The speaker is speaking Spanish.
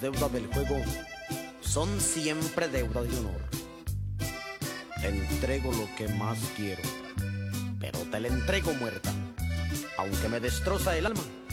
deudas del juego son siempre deuda de honor. Te entrego lo que más quiero, pero te la entrego muerta, aunque me destroza el alma.